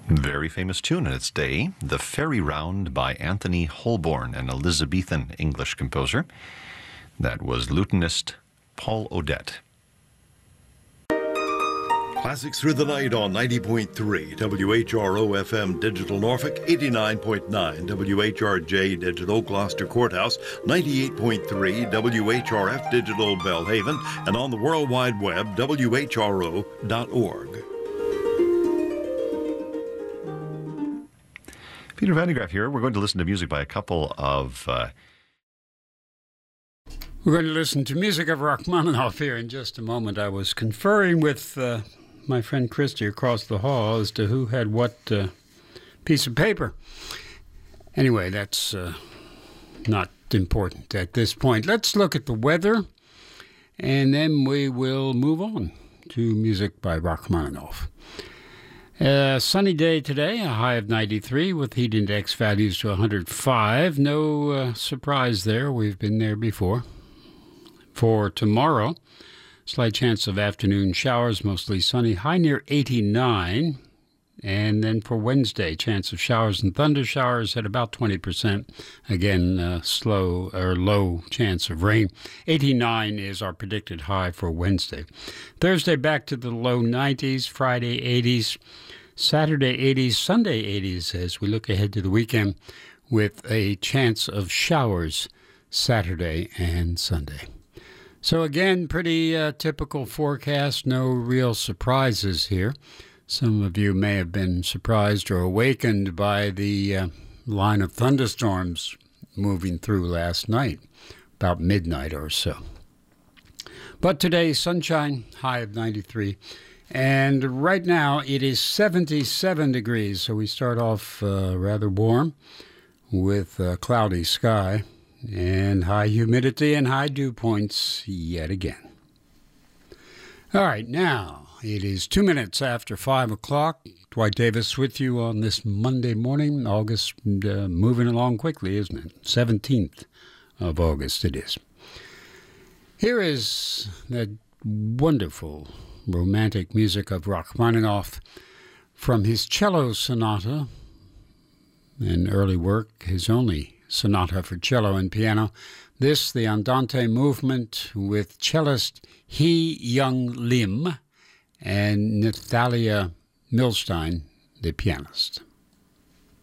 Very famous tune in its day, The Fairy Round by Anthony Holborn, an Elizabethan English composer. That was lutenist Paul Odette. Classics through the night on 90.3 WHRO FM Digital Norfolk, 89.9 WHRJ Digital Gloucester Courthouse, 98.3 WHRF Digital Belhaven, and on the World Wide Web, WHRO.org. Peter Van de Graaff here. We're going to listen to music by a couple of... We're going to listen to music of Rachmaninoff here in just a moment. I was conferring with my friend Christy across the hall as to who had what piece of paper. Anyway, that's not important at this point. Let's look at the weather, and then we will move on to music by Rachmaninoff. Sunny day today, a high of 93 with heat index values to 105. No surprise there. We've been there before. For tomorrow, slight chance of afternoon showers, mostly sunny, high near 89. And then for Wednesday, chance of showers and thunder showers at about 20%. Again, slow or low chance of rain. 89 is our predicted high for Wednesday. Thursday, back to the low 90s. Friday, 80s. Saturday, 80s. Sunday, 80s as we look ahead to the weekend with a chance of showers Saturday and Sunday. So again, pretty typical forecast. No real surprises here. Some of you may have been surprised or awakened by the line of thunderstorms moving through last night, about midnight or so. But today, sunshine, high of 93. And right now, it is 77 degrees, so we start off rather warm with a cloudy sky and high humidity and high dew points yet again. All right, now. It is 2 minutes after 5 o'clock. Dwight Davis with you on this Monday morning. August moving along quickly, isn't it? 17th of August it is. Here is that wonderful romantic music of Rachmaninoff from his cello sonata, an early work, his only sonata for cello and piano. This, the Andante movement with cellist Hee Young Lim and Natalia Milstein, the pianist.